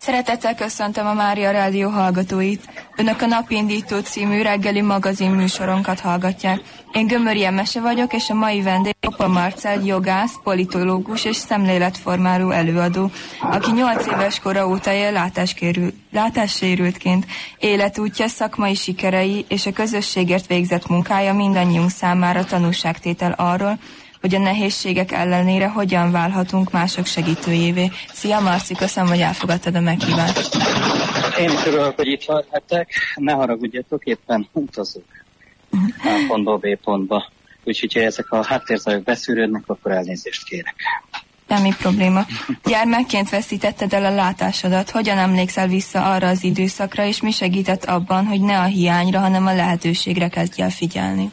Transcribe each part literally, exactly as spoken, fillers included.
Szeretettel köszöntöm a Mária Rádió hallgatóit. Önök a Napindító című reggeli magazin műsoronkat hallgatják. Én Gömöri Emese vagyok, és a mai vendég Kopa Marcell, jogász, politológus és szemléletformáló előadó, aki nyolc éves kora óta él látássérültként. Életútja, szakmai sikerei és a közösségért végzett munkája mindannyiunk számára tanúságtétel arról, hogy a nehézségek ellenére hogyan válhatunk mások segítőjévé. Szia Marci, köszönöm, hogy elfogadtad a meghívást. Én is örülök, hogy itt lehettek. Ne haragudjatok, éppen utazok A pontból B pontba. Úgyhogy, ha ezek a háttérzajok beszűrődnek, akkor elnézést kérek. Semmi probléma. Gyermekként veszítetted el a látásodat. Hogyan emlékszel vissza arra az időszakra, és mi segített abban, hogy ne a hiányra, hanem a lehetőségre kezdj el figyelni?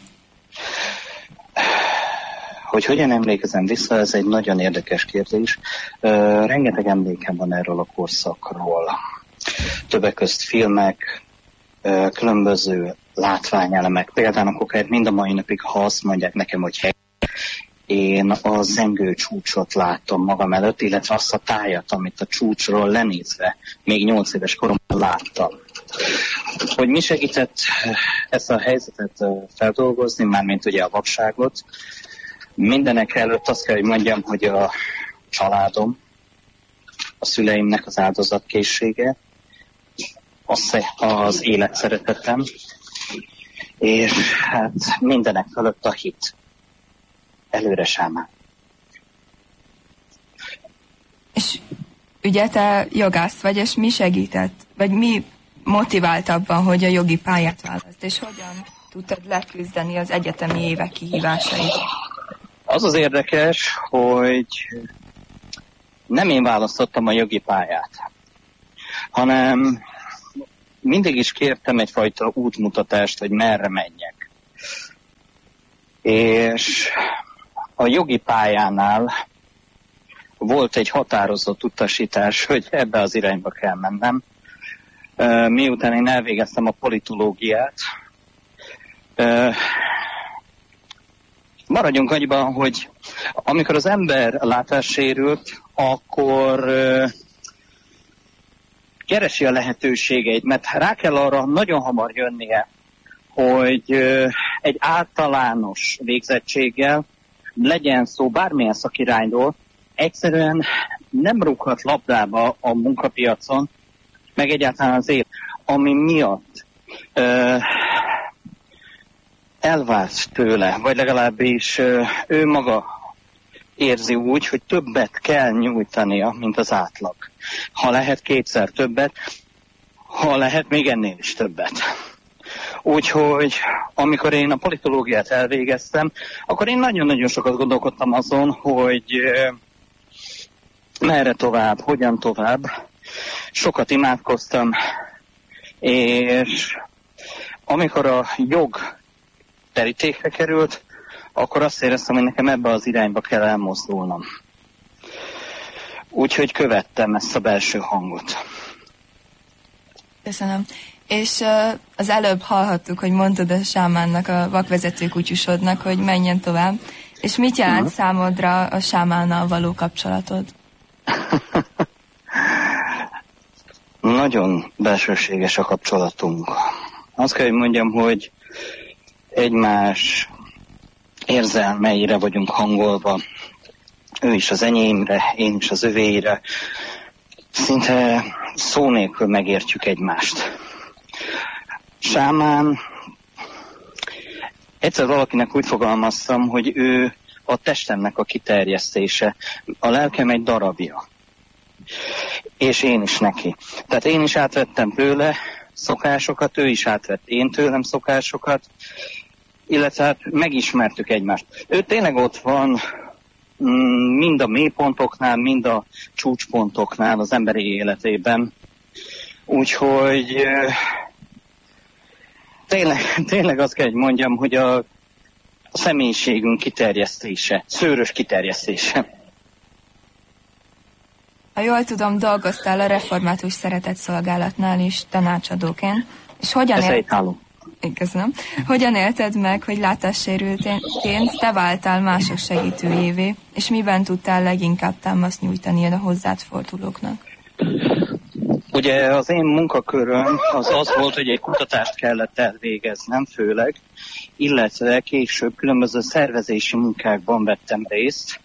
Hogy hogyan emlékezem vissza, ez egy nagyon érdekes kérdés. Uh, rengeteg emlékem van erről a korszakról. Többek közt filmek, uh, különböző látványelemek. Például akár mind a mai napig, ha azt mondják nekem, hogy hely, én a zengő csúcsot láttam magam előtt, illetve azt a tájat, amit a csúcsról lenézve még nyolc éves koromban láttam. Hogy mi segített ezt a helyzetet feldolgozni, mármint ugye a vakságot, mindenek előtt azt kell, hogy mondjam, hogy a családom, a szüleimnek az áldozatkészsége, az, az életszeretetem, és hát mindenek fölött a hit. Előre Sámán. És ugye te jogász vagy, és mi segített, vagy mi motivált abban, hogy a jogi pályát választ, és hogyan tudtad leküzdeni az egyetemi évek kihívásait? Az az érdekes, hogy nem én választottam a jogi pályát, hanem mindig is kértem egyfajta útmutatást, hogy merre menjek. És a jogi pályánál volt egy határozott utasítás, hogy ebbe az irányba kell mennem. Miután én elvégeztem a politológiát, maradjunk annyiban, hogy amikor az ember látássérült, akkor uh, keresi a lehetőségeit, mert rá kell arra nagyon hamar jönnie, hogy uh, egy általános végzettséggel legyen szó bármilyen szakirányról, egyszerűen nem rúghat labdába a munkapiacon, meg egyáltalán az élet, ami miatt uh, elvált tőle, vagy legalábbis uh, ő maga érzi úgy, hogy többet kell nyújtania, mint az átlag. Ha lehet kétszer többet, ha lehet még ennél is többet. Úgyhogy amikor én a politológiát elvégeztem, akkor én nagyon-nagyon sokat gondolkodtam azon, hogy uh, merre tovább, hogyan tovább. Sokat imádkoztam, és amikor a jog terítékre került, akkor azt éreztem, hogy nekem ebbe az irányba kell elmozdulnom. Úgyhogy követtem ezt a belső hangot. Köszönöm. És uh, az előbb hallhattuk, hogy mondtad a sámánnak, a vakvezető kutyusodnak, hogy menjen tovább. És mit jelent uh-huh. számodra a sámánnal való kapcsolatod? Nagyon belsőséges a kapcsolatunk. Azt kell, hogy mondjam, hogy egymás érzelmeire vagyunk hangolva. Ő is az enyémre, én is az övéire. Szinte szó nélkül megértjük egymást. Sámán, egyszer valakinek úgy fogalmaztam, hogy ő a testemnek a kiterjesztése. A lelkem egy darabja. És én is neki. Tehát én is átvettem tőle szokásokat, ő is átvett én tőlem szokásokat, illetve hát megismertük egymást. Ő tényleg ott van mind a mélypontoknál, mind a csúcspontoknál az emberi életében. Úgyhogy tényleg, tényleg azt kell, hogy mondjam, hogy a, a személyiségünk kiterjesztése, szőrös kiterjesztése. Ha jól tudom, dolgoztál a Református Szeretetszolgálatnál is tanácsadóként. És hogyan élt... Köszönöm. Hogyan élted meg, hogy látássérültként te váltál mások segítőjévé, és miben tudtál leginkább támaszt nyújtani a hozzád fordulóknak? Ugye az én munkaköröm az az volt, hogy egy kutatást kellett elvégeznem főleg, illetve később különböző szervezési munkákban vettem részt,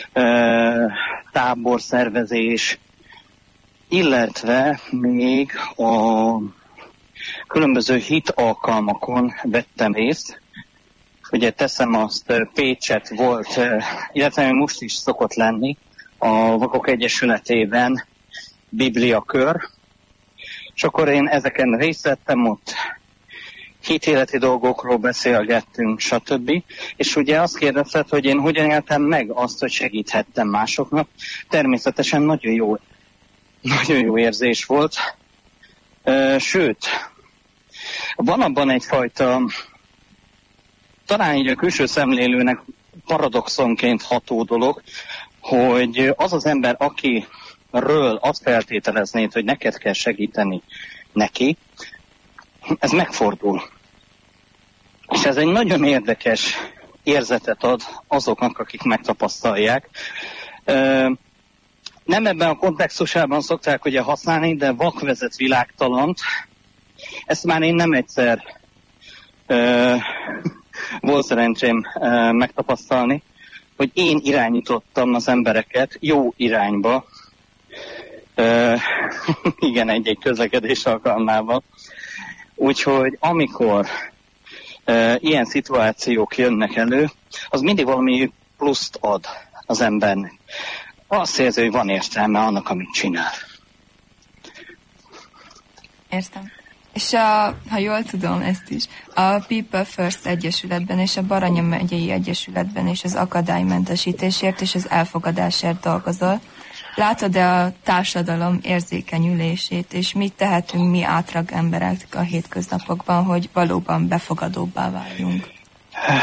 táborszervezés, illetve még a különböző hit alkalmakon vettem részt. Ugye teszem azt, Pécset volt, illetve most is szokott lenni a Vakok Egyesületében Bibliakör, és akkor én ezeken részt vettem, ott hitéleti dolgokról beszélgettünk, stb. És ugye azt kérdezted, hogy én hogyan éltem meg azt, hogy segíthettem másoknak. Természetesen nagyon jó, nagyon jó érzés volt. Sőt, van abban egyfajta, talán így a külső szemlélőnek paradoxonként ható dolog, hogy az az ember, akiről azt feltételeznéd, hogy neked kell segíteni neki, ez megfordul. És ez egy nagyon érdekes érzetet ad azoknak, akik megtapasztalják. Nem ebben a kontextusában szokták ugye használni, de vak vezet világtalant. Ezt már én nem egyszer uh, volt szerencsém uh, megtapasztalni, hogy én irányítottam az embereket jó irányba. Uh, igen, egy-egy közlekedés alkalmával. Úgyhogy amikor uh, ilyen szituációk jönnek elő, az mindig valami pluszt ad az embernek. Azt érzi, hogy van értelme annak, amit csinál. Értem. És a, ha jól tudom ezt is, a People First Egyesületben és a Baranya megyei Egyesületben és az akadálymentesítésért és az elfogadásért dolgozol. Látod-e a társadalom érzékenyülését, és mit tehetünk mi átlag emberek a hétköznapokban, hogy valóban befogadóbbá váljunk?